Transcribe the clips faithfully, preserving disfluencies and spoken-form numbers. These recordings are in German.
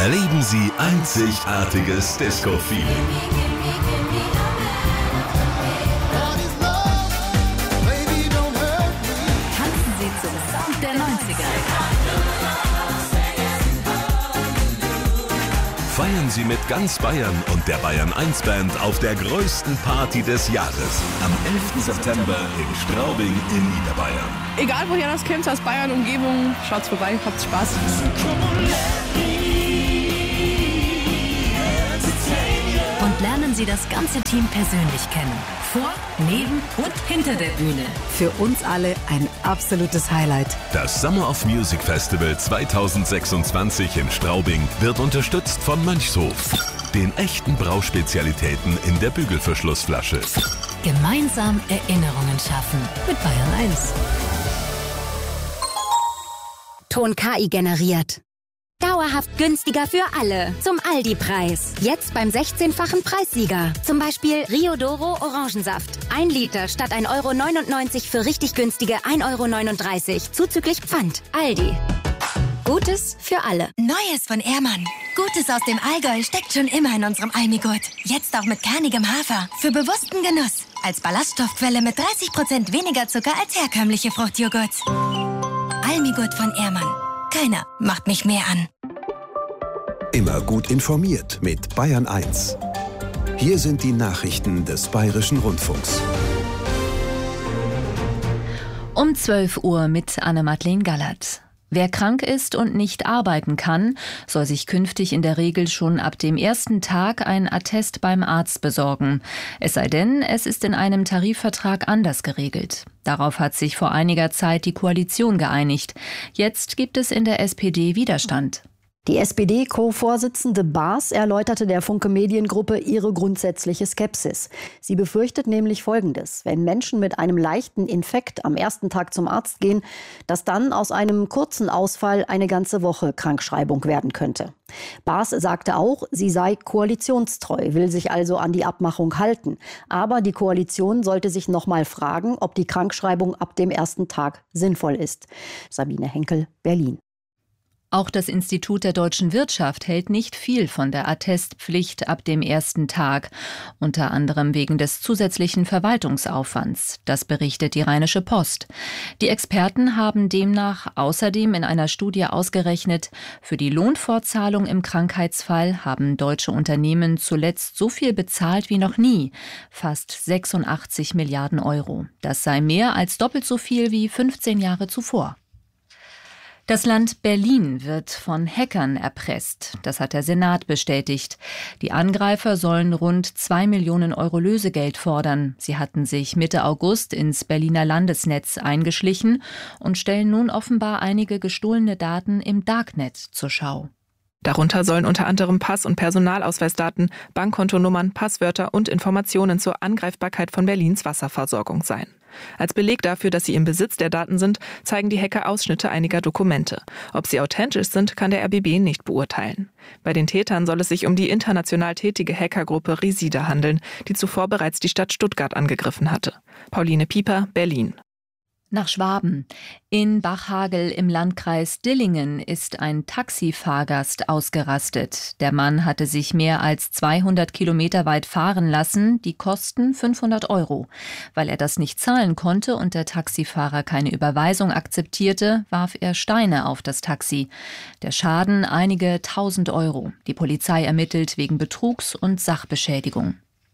Erleben Sie einzigartiges Disco-Feeling. Tanzen Sie zum Sound der neunziger. Feiern Sie mit ganz Bayern und der Bayern eins Band auf der größten Party des Jahres. Am elften September in Straubing in Niederbayern. Egal woher das kommt, aus Bayern, Umgebung, schaut's vorbei, habt Spaß. Und lernen Sie das ganze Team persönlich kennen. Vor, neben und hinter der Bühne. Für uns alle ein absolutes Highlight. Das Summer of Music Festival zweitausendsechsundzwanzig in Straubing wird unterstützt von Mönchshof, den echten Brauspezialitäten in der Bügelverschlussflasche. Gemeinsam Erinnerungen schaffen mit Bayern eins. Ton K I generiert. Dauerhaft günstiger für alle. Zum Aldi-Preis. Jetzt beim sechzehnfachen Preissieger. Zum Beispiel Rio Doro Orangensaft. Ein Liter statt ein Euro neunundneunzig für richtig günstige ein Euro neununddreißig. Zuzüglich Pfand. Aldi. Gutes für alle. Neues von Ehrmann. Gutes aus dem Allgäu steckt schon immer in unserem Almigurt. Jetzt auch mit kernigem Hafer. Für bewussten Genuss. Als Ballaststoffquelle mit dreißig Prozent weniger Zucker als herkömmliche Fruchtjoghurts. Almigurt von Ehrmann. Keiner macht mich mehr an. Immer gut informiert mit Bayern eins. Hier sind die Nachrichten des Bayerischen Rundfunks. Um zwölf Uhr mit Anne-Madeleine Gallert. Wer krank ist und nicht arbeiten kann, soll sich künftig in der Regel schon ab dem ersten Tag ein Attest beim Arzt besorgen. Es sei denn, es ist in einem Tarifvertrag anders geregelt. Darauf hat sich vor einiger Zeit die Koalition geeinigt. Jetzt gibt es in der S P D Widerstand. Die S P D-Co-Vorsitzende Baas erläuterte der Funke Mediengruppe ihre grundsätzliche Skepsis. Sie befürchtet nämlich Folgendes: Wenn Menschen mit einem leichten Infekt am ersten Tag zum Arzt gehen, dass dann aus einem kurzen Ausfall eine ganze Woche Krankschreibung werden könnte. Baas sagte auch, sie sei koalitionstreu, will sich also an die Abmachung halten. Aber die Koalition sollte sich noch mal fragen, ob die Krankschreibung ab dem ersten Tag sinnvoll ist. Sabine Henkel, Berlin. Auch das Institut der deutschen Wirtschaft hält nicht viel von der Attestpflicht ab dem ersten Tag, unter anderem wegen des zusätzlichen Verwaltungsaufwands. Das berichtet die Rheinische Post. Die Experten haben demnach außerdem in einer Studie ausgerechnet, für die Lohnfortzahlung im Krankheitsfall haben deutsche Unternehmen zuletzt so viel bezahlt wie noch nie, fast sechsundachtzig Milliarden Euro. Das sei mehr als doppelt so viel wie fünfzehn Jahre zuvor. Das Land Berlin wird von Hackern erpresst. Das hat der Senat bestätigt. Die Angreifer sollen rund zwei Millionen Euro Lösegeld fordern. Sie hatten sich Mitte August ins Berliner Landesnetz eingeschlichen und stellen nun offenbar einige gestohlene Daten im Darknet zur Schau. Darunter sollen unter anderem Pass- und Personalausweisdaten, Bankkontonummern, Passwörter und Informationen zur Angreifbarkeit von Berlins Wasserversorgung sein. Als Beleg dafür, dass sie im Besitz der Daten sind, zeigen die Hacker Ausschnitte einiger Dokumente. Ob sie authentisch sind, kann der R B B nicht beurteilen. Bei den Tätern soll es sich um die international tätige Hackergruppe Resida handeln, die zuvor bereits die Stadt Stuttgart angegriffen hatte. Pauline Pieper, Berlin. Nach Schwaben. In Bachhagel im Landkreis Dillingen ist ein Taxifahrgast ausgerastet. Der Mann hatte sich mehr als zweihundert Kilometer weit fahren lassen, die Kosten fünfhundert Euro. Weil er das nicht zahlen konnte und der Taxifahrer keine Überweisung akzeptierte, warf er Steine auf das Taxi. Der Schaden einige tausend Euro. Die Polizei ermittelt wegen Betrugs und Sachbeschädigung.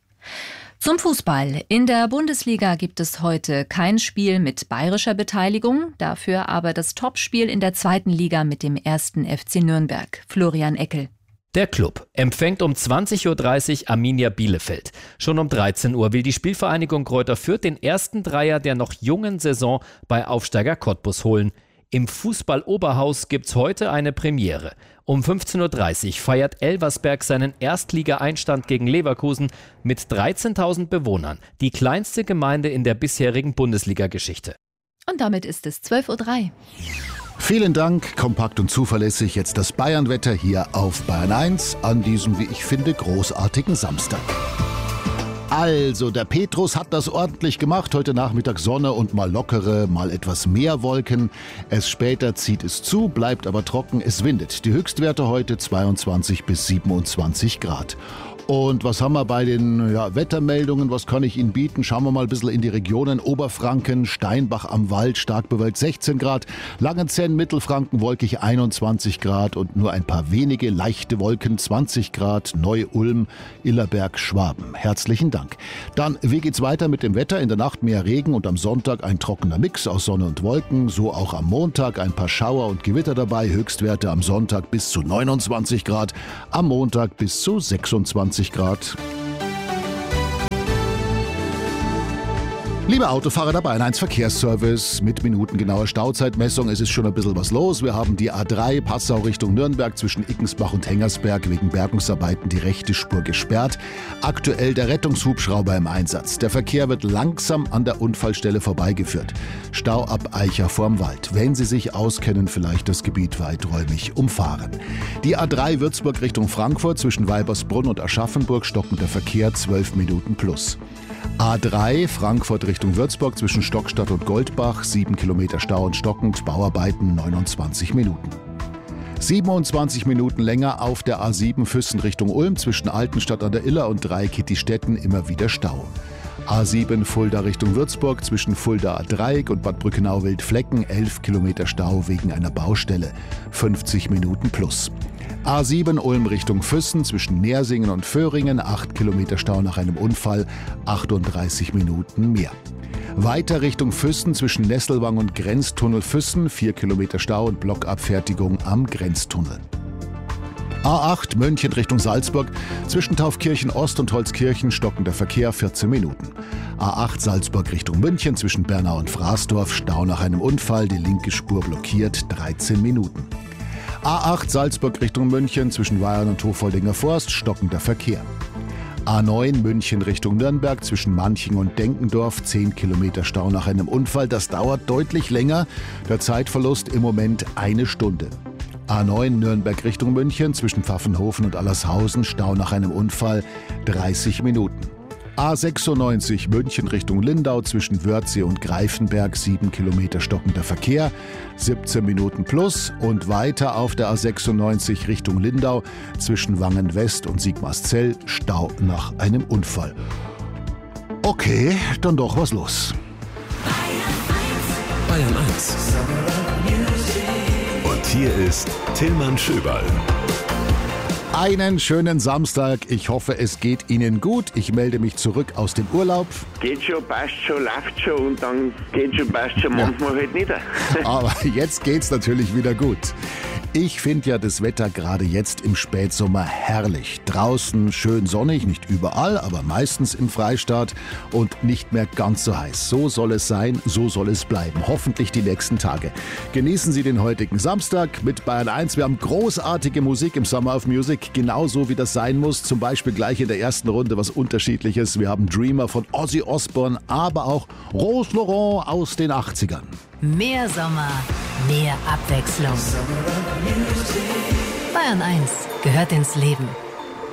Zum Fußball. In der Bundesliga gibt es heute kein Spiel mit bayerischer Beteiligung, dafür aber das Topspiel in der zweiten Liga mit dem ersten F C Nürnberg. Florian Eckel. Der Club empfängt um zwanzig Uhr dreißig Arminia Bielefeld. Schon um dreizehn Uhr will die Spielvereinigung Kräuter Fürth den ersten Dreier der noch jungen Saison bei Aufsteiger Cottbus holen. Im Fußball-Oberhaus gibt's heute eine Premiere. Um fünfzehn Uhr dreißig feiert Elversberg seinen Erstligaeinstand gegen Leverkusen mit dreizehntausend Bewohnern. Die kleinste Gemeinde in der bisherigen Bundesliga-Geschichte. Und damit ist es zwölf Uhr drei. Vielen Dank, kompakt und zuverlässig jetzt das Bayernwetter hier auf Bayern eins an diesem, wie ich finde, großartigen Samstag. Also, der Petrus hat das ordentlich gemacht. Heute Nachmittag Sonne und mal lockere, mal etwas mehr Wolken. Erst später zieht es zu, bleibt aber trocken, es windet. Die Höchstwerte heute zweiundzwanzig bis siebenundzwanzig Grad. Und was haben wir bei den ja, Wettermeldungen? Was kann ich Ihnen bieten? Schauen wir mal ein bisschen in die Regionen. Oberfranken, Steinbach am Wald, stark bewölkt sechzehn Grad. Langenzenn, Mittelfranken, wolkig einundzwanzig Grad und nur ein paar wenige leichte Wolken, zwanzig Grad. Neu-Ulm, Illerberg, Schwaben. Herzlichen Dank. Dann, wie geht's weiter mit dem Wetter? In der Nacht mehr Regen und am Sonntag ein trockener Mix aus Sonne und Wolken. So auch am Montag ein paar Schauer und Gewitter dabei. Höchstwerte am Sonntag bis zu neunundzwanzig Grad. Am Montag bis zu sechsundzwanzig Grad. Liebe Autofahrer, der Bayern eins Verkehrsservice mit minutengenauer Stauzeitmessung. Es ist schon ein bisschen was los. Wir haben die A drei Passau Richtung Nürnberg zwischen Ickensbach und Hengersberg wegen Bergungsarbeiten die rechte Spur gesperrt. Aktuell der Rettungshubschrauber im Einsatz. Der Verkehr wird langsam an der Unfallstelle vorbeigeführt. Stau ab Eicher vorm Wald. Wenn Sie sich auskennen, vielleicht das Gebiet weiträumig umfahren. Die A drei Würzburg Richtung Frankfurt zwischen Weibersbrunn und Aschaffenburg stockender Verkehr zwölf Minuten plus. A drei Frankfurt Richtung Würzburg zwischen Stockstadt und Goldbach, sieben Kilometer Stau und stockend, Bauarbeiten neunundzwanzig Minuten. siebenundzwanzig Minuten länger auf der A sieben Füssen Richtung Ulm zwischen Altenstadt an der Iller und Dreieck-Kittistetten immer wieder Stau. A sieben Fulda Richtung Würzburg zwischen Fulda Dreieck und Bad Brückenau-Wildflecken, elf Kilometer Stau wegen einer Baustelle, fünfzig Minuten plus. A sieben Ulm Richtung Füssen zwischen Nersingen und Föhringen, acht Kilometer Stau nach einem Unfall, achtunddreißig Minuten mehr. Weiter Richtung Füssen zwischen Nesselwang und Grenztunnel Füssen, vier Kilometer Stau und Blockabfertigung am Grenztunnel. A acht München Richtung Salzburg zwischen Taufkirchen Ost und Holzkirchen stockender Verkehr, vierzehn Minuten. A acht Salzburg Richtung München zwischen Bernau und Fraßdorf, Stau nach einem Unfall, die linke Spur blockiert, dreizehn Minuten. A acht Salzburg Richtung München zwischen Weyern und Hofoldinger Forst, stockender Verkehr. A neun München Richtung Nürnberg zwischen Manching und Denkendorf, zehn Kilometer Stau nach einem Unfall. Das dauert deutlich länger. Der Zeitverlust im Moment eine Stunde. A neun Nürnberg Richtung München zwischen Pfaffenhofen und Allershausen, Stau nach einem Unfall, dreißig Minuten. A sechsundneunzig München Richtung Lindau zwischen Wörthsee und Greifenberg, sieben Kilometer stockender Verkehr, siebzehn Minuten plus und weiter auf der A sechsundneunzig Richtung Lindau zwischen Wangen West und Sigmarszell, Stau nach einem Unfall. Okay, dann doch was los. Bayern eins. Und hier ist Tillmann Schöberl. Einen schönen Samstag. Ich hoffe, es geht Ihnen gut. Ich melde mich zurück aus dem Urlaub. Geht schon, passt schon, läuft schon und dann geht schon, passt schon, manchmal ja. halt nieder. Aber jetzt geht's natürlich wieder gut. Ich finde ja das Wetter gerade jetzt im Spätsommer herrlich. Draußen schön sonnig, nicht überall, aber meistens im Freistaat und nicht mehr ganz so heiß. So soll es sein, so soll es bleiben. Hoffentlich die nächsten Tage. Genießen Sie den heutigen Samstag mit Bayern eins. Wir haben großartige Musik im Summer of Music, genauso wie das sein muss. Zum Beispiel gleich in der ersten Runde was Unterschiedliches. Wir haben Dreamer von Ozzy Osbourne, aber auch Rose Laurent aus den achtzigern. Mehr Sommer, mehr Abwechslung. Bayern eins gehört ins Leben.